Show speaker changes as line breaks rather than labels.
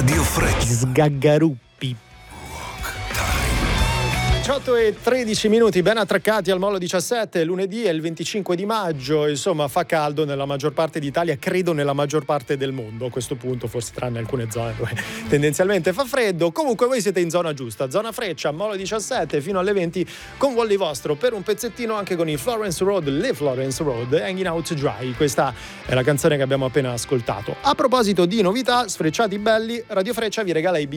Radio Freccia.
Sgaggaruppi. 18 e 13 minuti, ben attraccati al Molo 17, lunedì è il 25 di maggio, insomma fa caldo nella maggior parte d'Italia, credo nella maggior parte del mondo a questo punto, forse tranne alcune zone dove tendenzialmente fa freddo. Comunque voi siete in zona giusta, zona Freccia, Molo 17 fino alle 20 con Wally vostro per un pezzettino anche con i Florence Road, le Florence Road, Hanging Out Dry. Questa è la canzone che abbiamo appena ascoltato. A proposito di novità, sfrecciati belli, Radio Freccia vi regala i